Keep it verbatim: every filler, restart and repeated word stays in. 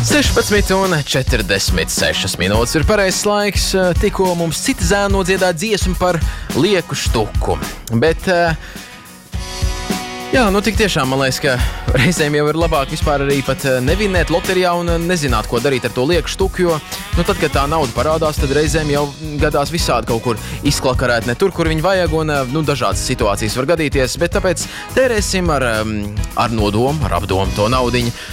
sešpadsmit un četrdesmit sešas minūtes ir pareizs laiks. Tikko mums citi zēni nodziedāja dziesmu par lieku štuku. Bet, jā, nu tik tiešām man liekas, ka reizēm jau ir labāk vispār arī pat nevinēt loterijā un nezināt, ko darīt ar to lieku štuku, jo, nu tad, kad tā nauda parādās, tad reizēm jau gadās visādi kaut kur izklakarēt ne tur, kur viņi vajag, un, nu, dažādas situācijas var gadīties, bet tāpēc tērēsim ar, ar nodomu, ar apdomu to naudiņu.